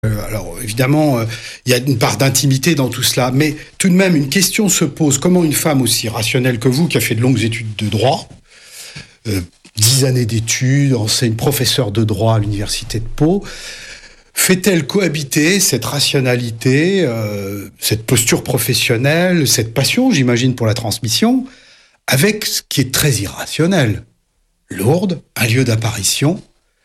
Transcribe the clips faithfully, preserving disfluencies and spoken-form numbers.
Euh, alors évidemment, euh, il y a une part d'intimité dans tout cela, mais tout de même, une question se pose. Comment une femme aussi rationnelle que vous, qui a fait de longues études de droit, euh, dix années d'études, enseigne professeur de droit à l'université de Pau, fait-elle cohabiter cette rationalité, euh, cette posture professionnelle, cette passion, j'imagine, pour la transmission, avec ce qui est très irrationnel? Lourdes, un lieu d'apparition,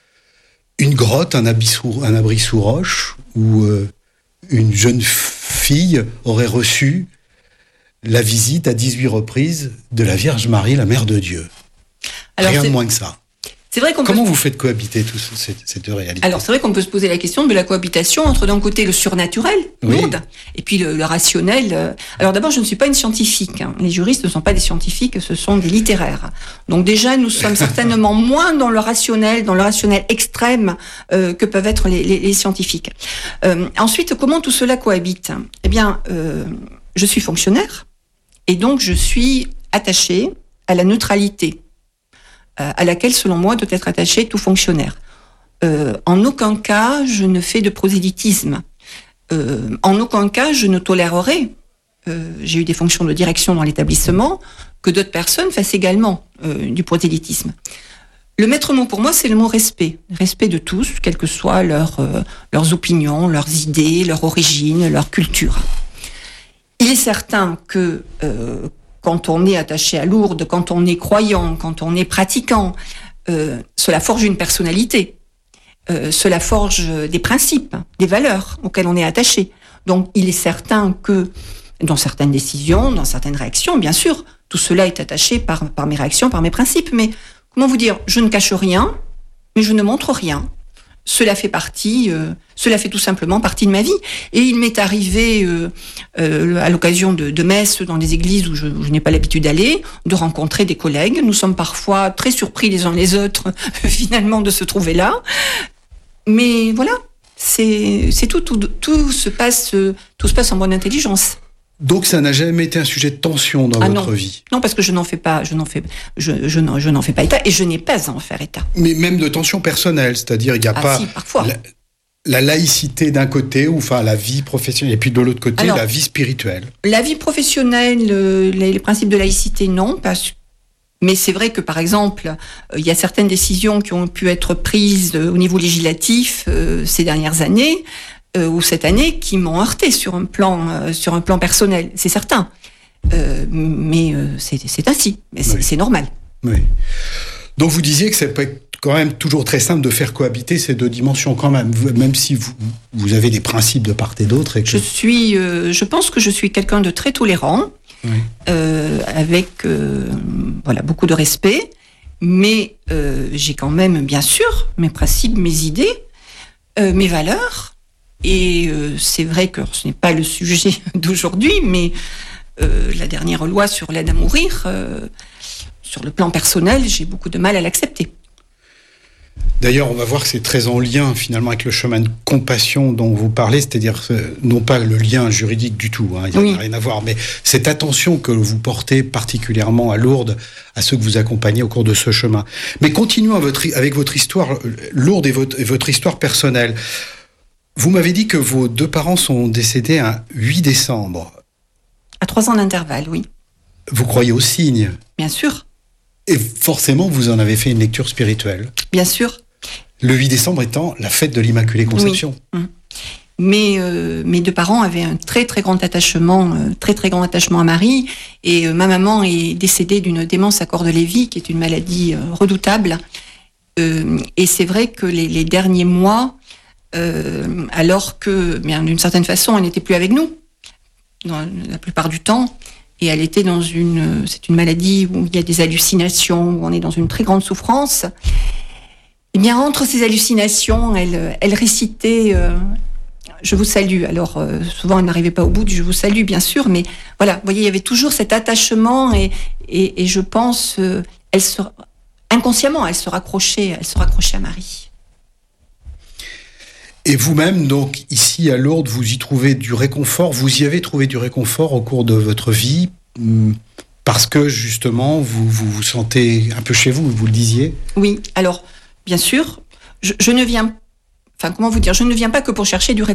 une grotte, un abri sous, un abri sous roche, où euh, une jeune fille aurait reçu la visite à dix-huit reprises de la Vierge Marie, la Mère de Dieu. Alors, rien de moins que ça. C'est vrai qu'on Comment peut... vous faites cohabiter toute cette, cette réalité? Alors c'est vrai qu'on peut se poser la question de la cohabitation entre d'un côté le surnaturel, oui. Lourdes, et puis le, le rationnel. Alors d'abord, je ne suis pas une scientifique. Hein. Les juristes ne sont pas des scientifiques, ce sont des littéraires. Donc déjà, nous sommes certainement moins dans le rationnel, dans le rationnel extrême euh, que peuvent être les, les, les scientifiques. Euh, ensuite, comment tout cela cohabite? Eh bien, euh, je suis fonctionnaire, et donc je suis attachée à la neutralité, à laquelle, selon moi, doit être attaché tout fonctionnaire. Euh, en aucun cas, je ne fais de prosélytisme. Euh, en aucun cas, je ne tolérerai, euh, j'ai eu des fonctions de direction dans l'établissement, que d'autres personnes fassent également euh, du prosélytisme. Le maître mot pour moi, c'est le mot respect. Respect de tous, quelles que soient leurs, euh, leurs opinions, leurs idées, leur origine, leur culture. Il est certain que... Euh, quand on est attaché à Lourdes, quand on est croyant, quand on est pratiquant, euh, cela forge une personnalité, euh, cela forge des principes, des valeurs auxquelles on est attaché. Donc il est certain que dans certaines décisions, dans certaines réactions, bien sûr, tout cela est attaché par, par mes réactions, par mes principes. Mais comment vous dire, je ne cache rien, mais je ne montre rien. Cela fait partie, euh, cela fait tout simplement partie de ma vie. Et il m'est arrivé, euh, euh, à l'occasion de, de messes dans des églises où je, où je n'ai pas l'habitude d'aller, de rencontrer des collègues. Nous sommes parfois très surpris les uns les autres, finalement, de se trouver là. Mais voilà, c'est, c'est tout, tout, tout se passe, tout se passe en bonne intelligence. Donc ça n'a jamais été un sujet de tension dans ah votre non. vie? Non, parce que je n'en fais pas, je n'en fais, je, je, n'en, je n'en fais pas état et je n'ai pas à en faire état. Mais même de tension personnelle, c'est-à-dire il n'y a ah, pas si, parfois. La, la laïcité d'un côté, ou enfin la vie professionnelle, et puis de l'autre côté Alors, la vie spirituelle. La vie professionnelle, euh, les, les principes de laïcité, non, parce mais c'est vrai que par exemple, il euh, y a certaines décisions qui ont pu être prises euh, au niveau législatif euh, ces dernières années. Euh, ou cette année, qui m'ont heurté sur un plan, euh, sur un plan personnel, c'est certain. Euh, mais euh, c'est, c'est ainsi, mais c'est, oui. c'est normal. Oui. Donc vous disiez que c'est quand même toujours très simple de faire cohabiter ces deux dimensions quand même, même si vous, vous avez des principes de part et d'autre. Et que... Je suis, euh, je pense que je suis quelqu'un de très tolérant, oui. euh, avec euh, voilà beaucoup de respect, mais euh, j'ai quand même bien sûr mes principes, mes idées, euh, mes valeurs. Et euh, c'est vrai que ce n'est pas le sujet d'aujourd'hui, mais euh, la dernière loi sur l'aide à mourir, euh, sur le plan personnel, j'ai beaucoup de mal à l'accepter. D'ailleurs, on va voir que c'est très en lien finalement avec le chemin de compassion dont vous parlez, c'est-à-dire euh, non pas le lien juridique du tout, hein, il n'y a oui. rien à voir, mais cette attention que vous portez particulièrement à Lourdes, à ceux que vous accompagnez au cours de ce chemin. Mais continuons avec votre, avec votre histoire, Lourdes et votre, et votre histoire personnelle. Vous m'avez dit que vos deux parents sont décédés un huit décembre. À trois ans d'intervalle, oui. Vous croyez aux signes? Bien sûr. Et forcément, vous en avez fait une lecture spirituelle? Bien sûr. Le huit décembre étant la fête de l'Immaculée Conception. Oui. Mmh. Mais euh, mes deux parents avaient un très très grand attachement, euh, très très grand attachement à Marie. Et euh, ma maman est décédée d'une démence à Corde-Lévy, qui est une maladie euh, redoutable. Euh, et c'est vrai que les, les derniers mois, Euh, alors que, bien, d'une certaine façon, elle n'était plus avec nous, dans la plupart du temps, et elle était dans une, c'est une maladie où il y a des hallucinations, où on est dans une très grande souffrance. Et bien, entre ces hallucinations, elle, elle récitait euh, « Je vous salue ». Alors, euh, souvent, elle n'arrivait pas au bout du « Je vous salue », bien sûr, mais voilà, vous voyez, il y avait toujours cet attachement, et, et, et je pense, euh, elle se, inconsciemment, elle se raccrochait, elle se raccrochait à Marie. Et vous-même, donc, ici à Lourdes, vous y trouvez du réconfort, vous y avez trouvé du réconfort au cours de votre vie, parce que, justement, vous vous, vous sentez un peu chez vous, vous le disiez? Oui, alors, bien sûr, je, je ne viens enfin, comment vous dire, je ne viens pas que pour chercher du